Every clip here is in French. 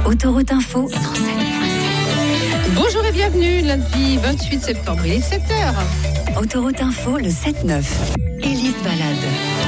Autoroute Info. Bonjour et bienvenue, lundi 28 septembre, il est 7h. Autoroute Info, le 7-9. Élise Balade.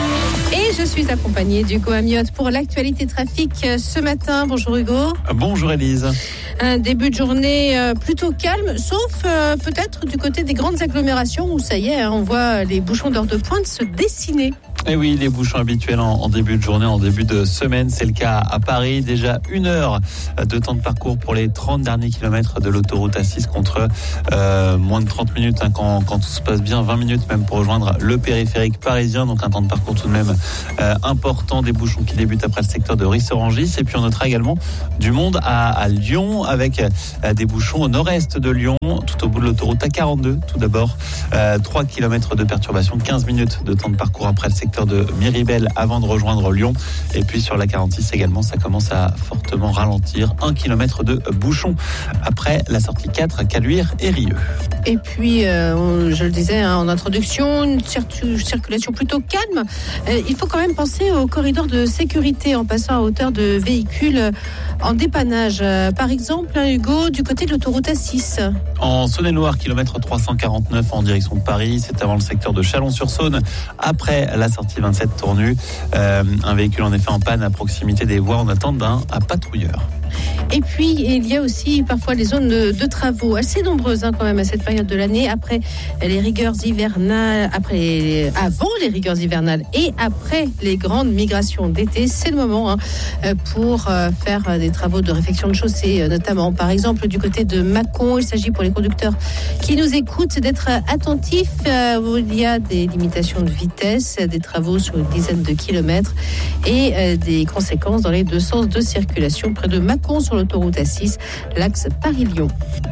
Et je suis accompagnée d'Hugo Amiotte pour l'actualité trafic ce matin. Bonjour Hugo. Bonjour Élise. Un début de journée plutôt calme, sauf peut-être du côté des grandes agglomérations où ça y est, on voit les bouchons d'heure de pointe se dessiner. Et oui, les bouchons habituels en début de journée, en début de semaine, c'est le cas à Paris. Déjà 1 heure de temps de parcours pour les 30 derniers kilomètres de l'autoroute A6 contre moins de 30 minutes quand tout se passe bien, 20 minutes même pour rejoindre le périphérique parisien. Donc un temps de parcours tout de même important, des bouchons qui débutent après le secteur de Ris-Orangis. Et puis on notera également du monde à Lyon avec des bouchons au nord-est de Lyon, tout au bout de l'autoroute A42. Tout d'abord, 3 kilomètres de perturbation, 15 minutes de temps de parcours après le secteur de Miribel avant de rejoindre Lyon. Et puis sur la 46 également, ça commence à fortement ralentir. 1 kilomètre de bouchon après la sortie 4, Caluire et Rieux. Et puis, je le disais en introduction, une circulation plutôt calme. Il faut quand même penser au corridor de sécurité en passant à hauteur de véhicules en dépannage. Par exemple, Hugo, du côté de l'autoroute A6. En Saône-et-Loire, kilomètre 349 en direction de Paris. C'est avant le secteur de Chalon-sur-Saône. Après la sortie 27 Tournu. Un véhicule en effet en panne à proximité des voies en attente d'un patrouilleur. Et puis, il y a aussi parfois les zones de travaux assez nombreuses quand même à cette période de l'année, après les rigueurs hivernales, avant les rigueurs hivernales et après les grandes migrations d'été. C'est le moment pour faire des travaux de réfection de chaussée, notamment par exemple du côté de Mâcon. Il s'agit pour les conducteurs qui nous écoutent d'être attentifs. Il y a des limitations de vitesse, des travaux sur une dizaine de kilomètres et des conséquences dans les deux sens de circulation près de Mâcon sur l'autoroute A6, l'axe Paris-Lyon.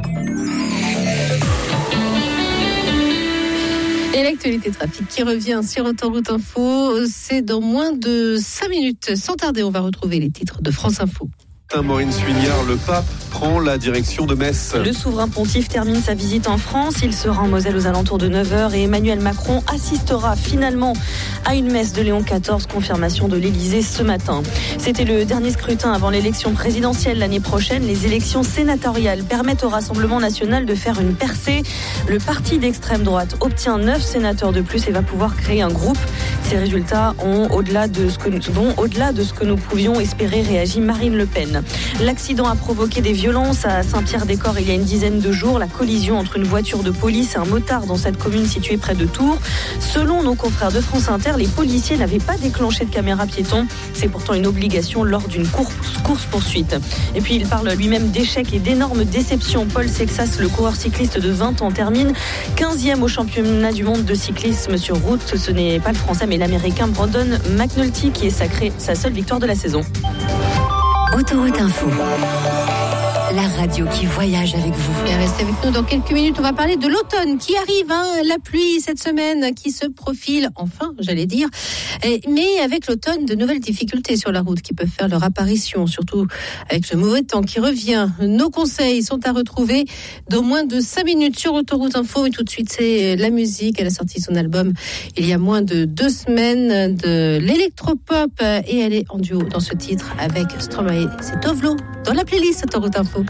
Et l'actualité trafic qui revient sur Autoroute Info, c'est dans moins de 5 minutes. Sans tarder, on va retrouver les titres de France Info. Maureen Suignard, le pape prend la direction de Metz. Le souverain pontife termine sa visite en France. Il sera en Moselle aux alentours de 9h et Emmanuel Macron assistera finalement à une messe de Léon XIV, confirmation de l'Élysée ce matin. C'était le dernier scrutin avant l'élection présidentielle l'année prochaine. Les élections sénatoriales permettent au Rassemblement national de faire une percée. Le parti d'extrême droite obtient 9 sénateurs de plus et va pouvoir créer un groupe. Ces résultats vont au-delà de ce que nous pouvions espérer, réagit Marine Le Pen. L'accident a provoqué des violences à Saint-Pierre-des-Corps il y a une dizaine de jours. La collision entre une voiture de police et un motard dans cette commune située près de Tours. Selon nos confrères de France Inter, les policiers n'avaient pas déclenché de caméra piéton. C'est pourtant une obligation lors d'une course-poursuite. Et puis il parle lui-même d'échecs et d'énormes déceptions. Paul Sexas, le coureur cycliste de 20 ans, termine 15e au championnat du monde de cyclisme sur route. Ce n'est pas le français mais l'américain Brandon McNulty qui est sacré sa seule victoire de la saison. Autoroute Info. La radio qui voyage avec vous. Et restez avec nous dans quelques minutes. On va parler de l'automne qui arrive, la pluie cette semaine qui se profile, enfin, j'allais dire. Mais avec l'automne, de nouvelles difficultés sur la route qui peuvent faire leur apparition, surtout avec le mauvais temps qui revient. Nos conseils sont à retrouver dans moins de 5 minutes sur Autoroute Info. Et tout de suite, c'est la musique. Elle a sorti son album il y a moins de 2 semaines, de l'électropop. Et elle est en duo dans ce titre avec Stromae. C'est Tovlo dans la playlist Autoroute Info.